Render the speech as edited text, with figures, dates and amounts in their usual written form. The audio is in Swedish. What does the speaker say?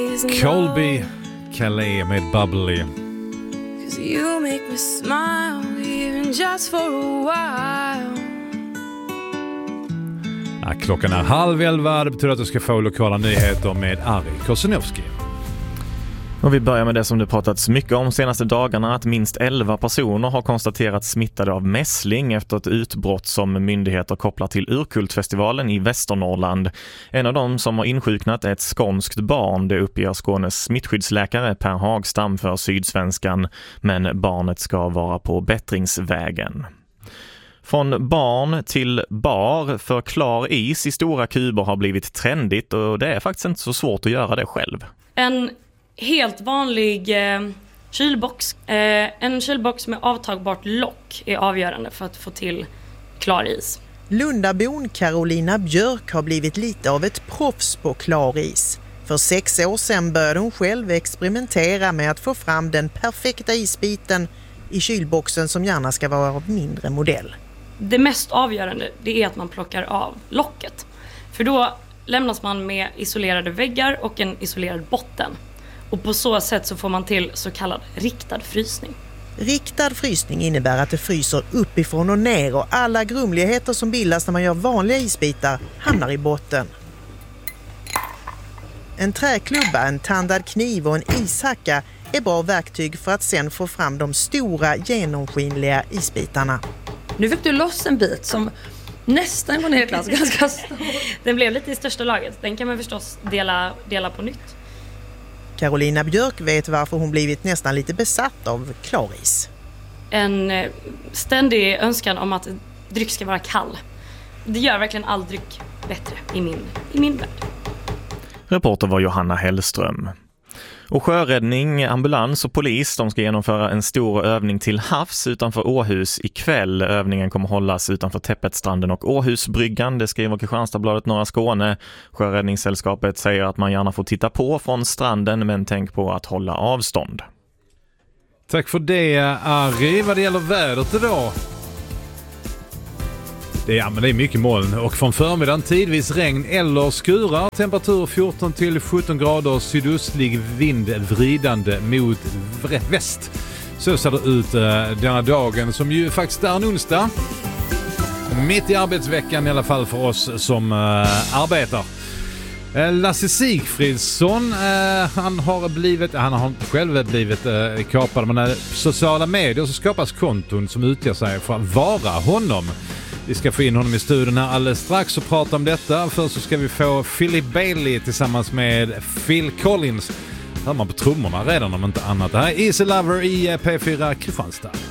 Colby Calais med Bubbly. You make me smile even just for a while. Ja, klockan är 10:30. Det betyder att du ska få lokala nyheter med Ari Kosinowski. Och vi börjar med det som det pratats mycket om senaste dagarna, att minst 11 personer har konstaterats smittade av mässling efter ett utbrott som myndigheter kopplar till Urkultfestivalen i Västernorrland. En av dem som har insjuknat är ett skånskt barn, det uppger Skånes smittskyddsläkare Per Hagstam för Sydsvenskan, men barnet ska vara på bättringsvägen. Från barn till bar för klar is i stora kuber har blivit trendigt, och det är faktiskt inte så svårt att göra det själv. En helt vanlig kylbox. En kylbox med avtagbart lock är avgörande för att få till klar is. Lundabon Carolina Björk har blivit lite av ett proffs på klar is. För 6 år sedan började hon själv experimentera med att få fram den perfekta isbiten i kylboxen som gärna ska vara av mindre modell. Det mest avgörande, det är att man plockar av locket. För då lämnas man med isolerade väggar och en isolerad botten. Och på så sätt så får man till så kallad riktad frysning. Riktad frysning innebär att det fryser uppifrån och ner, och alla grumligheter som bildas när man gör vanliga isbitar hamnar i botten. En träklubba, en tandad kniv och en ishacka är bra verktyg för att sen få fram de stora genomskinliga isbitarna. Nu fick du loss en bit som nästan går ner i klass, ganska stor. Den blev lite i största laget. Den kan man förstås dela på nytt. Carolina Björk vet varför hon blivit nästan lite besatt av klaris. En ständig önskan om att dryck ska vara kall. Det gör verkligen all dryck bättre i min värld. Reporter var Johanna Hellström. Och sjöräddning, ambulans och polis, de ska genomföra en stor övning till havs utanför Åhus ikväll. Övningen kommer hållas utanför Täppetstranden och Åhusbryggan, det skriver Kristianstadsbladet Norra Skåne. Sjöräddningssällskapet säger att man gärna får titta på från stranden, men tänk på att hålla avstånd. Tack för det, Ari. Vad det gäller vädret idag? Det är mycket moln och från förmiddagen tidvis regn eller skurar. Temperatur 14 till 17 grader, sydostlig vind vridande mot väst. Så ser det ut denna dagen, som ju faktiskt är en onsdag. Mitt i arbetsveckan i alla fall för oss som arbetar. Lasse Sigfridsson, han har själv blivit kapad, men när sociala medier så skapas konton som utger sig för att vara honom. Vi ska få in honom i studion här alldeles strax och prata om detta. Först så ska vi få Philip Bailey tillsammans med Phil Collins. Hör man på trummorna redan om inte annat. Det här är Easy Lover i P4 Kristianstad.